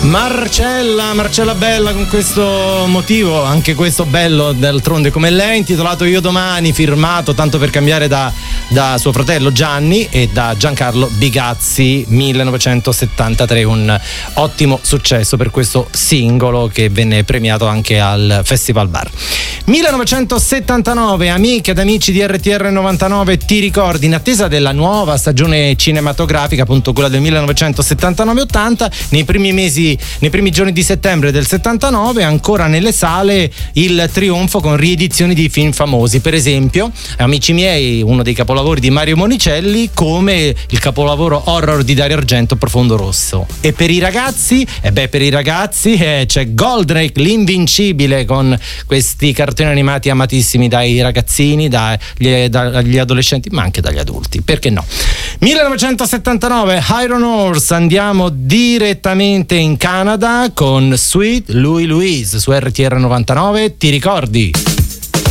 Marcella Bella, con questo motivo, anche questo bello d'altronde come lei, intitolato Io Domani, firmato tanto per cambiare da suo fratello Gianni e da Giancarlo Bigazzi, 1973, un ottimo successo per questo singolo che venne premiato anche al Festival Bar. 1979, amiche ed amici di RTR 99, ti ricordi, in attesa della nuova stagione cinematografica, appunto quella del 1979-80, nei primi giorni di settembre del 79, ancora nelle sale il trionfo con riedizioni di film famosi, per esempio Amici miei, uno dei capolavori di Mario Monicelli, come il capolavoro horror di Dario Argento, Profondo Rosso. E per i ragazzi c'è Goldrake, l'invincibile, con questi cartoni animati amatissimi dai ragazzini, dagli adolescenti, ma anche dagli adulti, perché no. 1979, Iron Horse, andiamo direttamente in Canada con Sweet Louie Louise su RTR 99, ti ricordi?